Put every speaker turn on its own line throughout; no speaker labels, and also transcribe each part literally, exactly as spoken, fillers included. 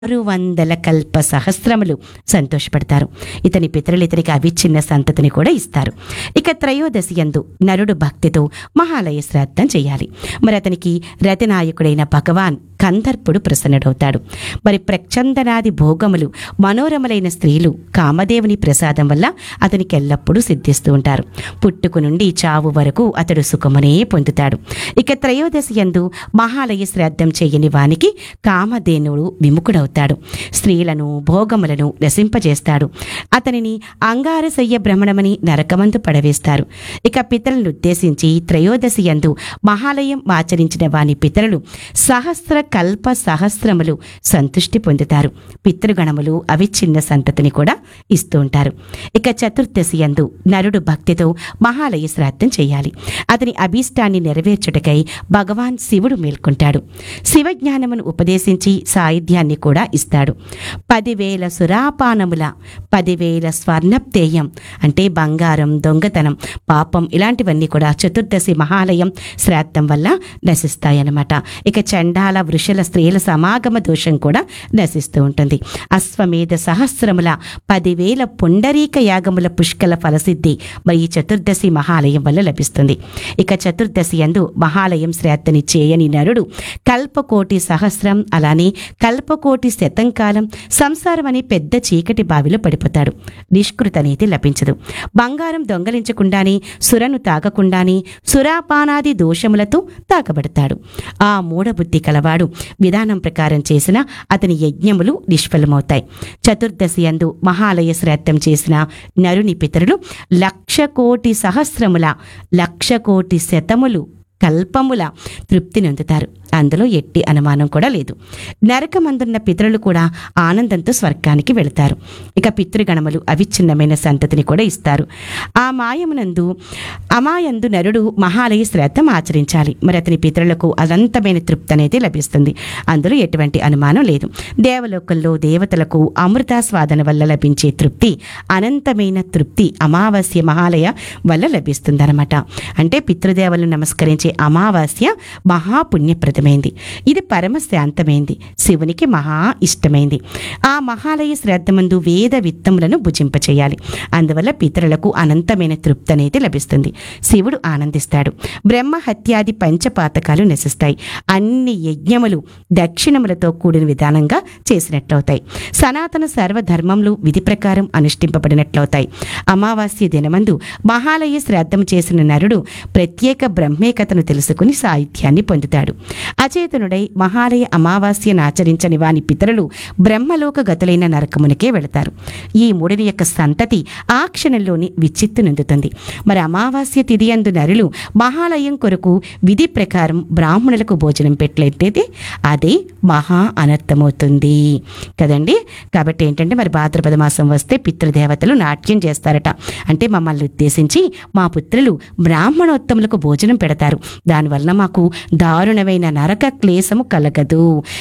ఆరు వందల కల్ప సహస్రములు సంతోషపడతారు. ఇతని పితరులు ఇతనికి అవిచ్ఛిన్న సంతతిని కూడా ఇస్తారు. ఇక త్రయోదశి యందు నరుడు భక్తితో మహాలయ శ్రాద్ధం చేయాలి. మరి అతనికి రతినాయకుడైన భగవాన్ కందర్పుడు ప్రసన్నుడవుతాడు. మరి ప్రచందనాది భోగములు మనోరములైన స్త్రీలు కామదేవుని ప్రసాదం వల్ల అతనికి ఎల్లప్పుడూ సిద్ధిస్తూ ఉంటారు. పుట్టుకు నుండి చావు వరకు అతడు సుఖమునే పొందుతాడు. ఇక త్రయోదశి యందు మహాలయ శ్రాద్ధం చేయని వానికి కామధేనుడు విముఖుడవుతాడు. స్త్రీలను భోగములను రసింపజేస్తాడు. అతనిని అంగారశయ్య భ్రమణమని నరకమందు పడవేస్తారు. ఇక పితరులను ఉద్దేశించి త్రయోదశి యందు మహాలయం ఆచరించిన వాని పితరులు సహస్ర కల్ప సహస్రములు సంతుష్టి పొందుతారు. పితృగణములు అవిచ్ఛిన్న సంతతిని కూడా ఇస్తూ ఉంటారు. ఇక చతుర్దశి యందు నరుడు భక్తితో మహాలయ శ్రాద్ధం చేయాలి. అతని అభీష్టాన్ని నెరవేర్చుటకై భగవాన్ శివుడు మేల్కొంటాడు. శివజ్ఞానమును ఉపదేశించి సాయుధ్యాన్ని కూడా ఇస్తాడు. పదివేల సురాపానముల పదివేల స్వర్ణప్తేయం అంటే బంగారం, దొంగతనం, పాపం ఇలాంటివన్నీ కూడా చతుర్దశి మహాలయం శ్రాద్ధం వల్ల నశిస్తాయన్నమాట. ఇక చండాల వృషల స్త్రీల సమాగమ దోషం కూడా నశిస్తూ ఉంటుంది. అశ్వమేధ సహస్రముల పదివేల పుండరీక యాగముల పుష్కల ఫలసిద్ధి మరి ఈ చతుర్దశి మహాలయం వల్ల లభిస్తుంది. ఇక చతుర్దశి యందు మహాలయం శ్రాద్ధని చేయని నరుడు కల్పకోటి సహస్రం అలానే కల్పకోటి శతం కాలం సంసారం అనే పెద్ద చీకటి బావిలో పడిపోతాడు. నిష్కృత నీతి లభించదు. బంగారం దొంగలించకుండానే, సురను తాగకుండానే సురాపానాది దోషములతో తాకబడతాడు. ఆ మూఢబుద్ధి కలవాడు విధానం ప్రకారం చేసిన అతని యజ్ఞములు నిష్ఫలమవుతాయి. చతుర్దశి యందు మహాలయ శ్రాద్ధం చేసిన నరుని పితరులు లక్ష కోటి సహస్రముల లక్ష కోటి శతములు కల్పముల తృప్తి నొందుతారు. అందులో ఎట్టి అనుమానం కూడా లేదు. నరకమందున్న పితరులు కూడా ఆనందంతో స్వర్గానికి వెళతారు. ఇక పితృగణములు అవిచ్ఛిన్నమైన సంతతిని కూడా ఇస్తారు. ఆ మాయమునందు అమాయందు నరుడు మహాలయ శ్రాద్ధం ఆచరించాలి. మరి అతని పితరులకు అనంతమైన తృప్తి అనేది లభిస్తుంది. అందులో ఎటువంటి అనుమానం లేదు. దేవలోకంలో దేవతలకు అమృతాస్వాదన వల్ల లభించే తృప్తి అనంతమైన తృప్తి అమావాస్య మహాలయ వల్ల లభిస్తుందన్నమాట. అంటే పితృదేవలను నమస్కరించే అమావాస్య మహాపుణ్యప్రదమైంది. ఇది పరమ శాంతమైంది, శివునికి మహా ఇష్టమైంది. ఆ మహాలయ శ్రాద్ధమందు వేద విత్తములను భుజింపచేయాలి. అందువల్ల పితరులకు అనంతమైన తృప్తి అనేది లభిస్తుంది. శివుడు ఆనందిస్తాడు. బ్రహ్మ హత్యాది పంచపాతకాలు నశిస్తాయి. అన్ని యజ్ఞములు దక్షిణములతో కూడిన విధానంగా చేసినట్లవుతాయి. సనాతన సర్వధర్మములు విధి ప్రకారం అనుష్ఠింపబడినట్లవుతాయి. అమావాస్య దినమందు మహాలయ శ్రాద్ధం చేసిన నరుడు ప్రత్యేక బ్రహ్మేకతను తెలుసుకుని సాహిత్యాన్ని పొందుతాడు. అచేతనుడై మహాలయ అమావాస్యను ఆచరించని వాని పితరులు బ్రహ్మలోక గతులైన నరకమునికే వెళతారు. ఈ మూడిని యొక్క సంతతి ఆ క్షణంలోని విచ్చిత్తు నిందుతుంది. మరి అమావాస్య తిథి యందు నరులు మహాలయం కొరకు విధి ప్రకారం బ్రాహ్మణులకు భోజనం పెట్టలేదైతే అదే మహా అనర్థమవుతుంది కదండి. కాబట్టి ఏంటంటే మరి భాద్రపద మాసం వస్తే పితృదేవతలు నాట్యం చేస్తారట. అంటే మమ్మల్ని ఉద్దేశించి మా పుత్రులు బ్రాహ్మణోత్తములకు భోజనం పెడతారు. దానివల్ల మాకు దారుణమైన నరక క్లేశము కలగదు.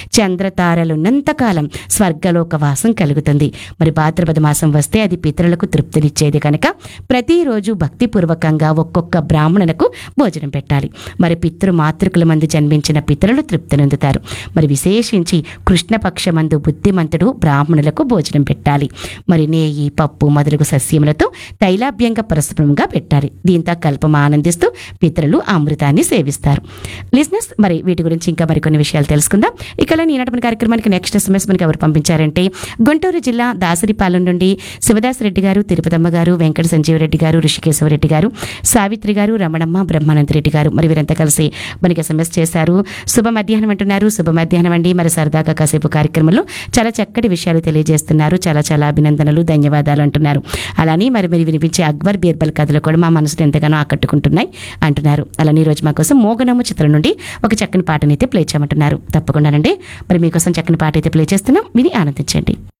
చంద్రతారలున్నంతకాలం స్వర్గలోక వాసం కలుగుతుంది. మరి భాద్రపద మాసం వస్తే అది పితరులకు తృప్తినిచ్చేది కనుక ప్రతిరోజు భక్తిపూర్వకంగా ఒక్కొక్క బ్రాహ్మణులకు భోజనం పెట్టాలి. మరి పితృ మాతృకుల మందు జన్మించిన పితరులు తృప్తి నొందుతారు. మరి విశేషించి కృష్ణపక్షమందు బుద్ధిమంతుడు బ్రాహ్మణులకు భోజనం పెట్టాలి. మరి నెయ్యి, పప్పు మొదలగు సస్యములతో తైలాభ్యంగా పరస్పరంగా పెట్టాలి. దీంతో కల్పం ఆనందిస్తూ పితరులు అమృతాన్ని సేవిస్తారు. లిజనర్స్, మరి వీటి గురించి ఇంకా మరికొన్ని విషయాలు తెలుసుకుందాం. ఇక ఈనాటి మన కార్యక్రమానికి నెక్స్ట్ ఎస్ఎంఎస్ మనకి ఎవరు పంపించారంటే గుంటూరు జిల్లా దాసరిపాలెం నుండి శివదాస్ రెడ్డి గారు, తిరుపతమ్మ గారు, వెంకట సంజీవరెడ్డి గారు, ఋషికేశ్వరరెడ్డి గారు, సావిత్రి గారు, రమణమ్మ, బ్రహ్మానంద రెడ్డి గారు మరి వీరంతా కలిసి మనకి ఎస్ఎంఎస్ చేశారు. శుభ మధ్యాహ్నం అంటున్నారు. శుభ మధ్యాహ్నం అండి. మరి సరదాగా కాసేపు కార్యక్రమంలో చాలా చక్కటి విషయాలు తెలియజేస్తున్నారు. చాలా చాలా అభినందనలు, ధన్యవాదాలు అంటున్నారు. అలానే మరి మీరు వినిపించే అక్బర్ బీర్బల్ కథలు కూడా మా మనసును ఎంతగానో ఆకట్టుకుంటున్నాయి అంటున్నారు. అలానే ఈరోజు మా కోసం మోగనమ్మ చిత్రం నుండి ఒక చక్కని పాటనైతే ప్లే చేయమంటున్నారు. తప్పకుండానండి మరి మీకోసం చక్కని పాట అయితే ప్లే చేస్తున్నాం, విని ఆనందించండి.